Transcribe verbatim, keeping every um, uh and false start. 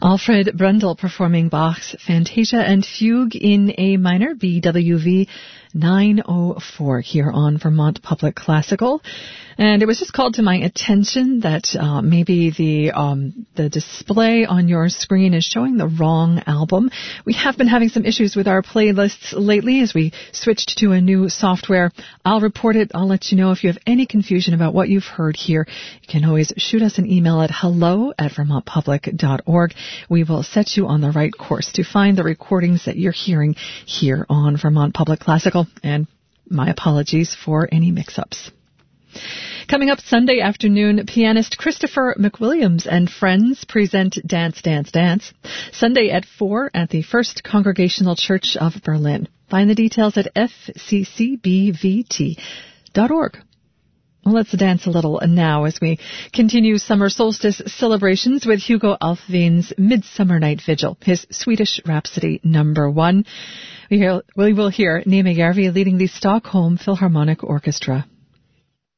Alfred Brundle performing Bach's Fantasia and Fugue in A minor, B W V nine oh four, here on Vermont Public Classical. And it was just called to my attention that uh, maybe the um, the display on your screen is showing the wrong album. We have been having some issues with our playlists lately as we switched to a new software. I'll report it. I'll let you know if you have any confusion about what you've heard here. You can always shoot us an email at hello at vermont public dot org. We will set you on the right course to find the recordings that you're hearing here on Vermont Public Classical. And my apologies for any mix-ups. Coming up Sunday afternoon, pianist Christopher McWilliams and friends present Dance, Dance, Dance. Sunday at four at the First Congregational Church of Berlin. Find the details at f c c b v t dot org. Well, let's dance a little now as we continue summer solstice celebrations with Hugo Alfvén's Midsummer Night Vigil, his Swedish Rhapsody number one. We, hear, we will hear Nima Järvi leading the Stockholm Philharmonic Orchestra.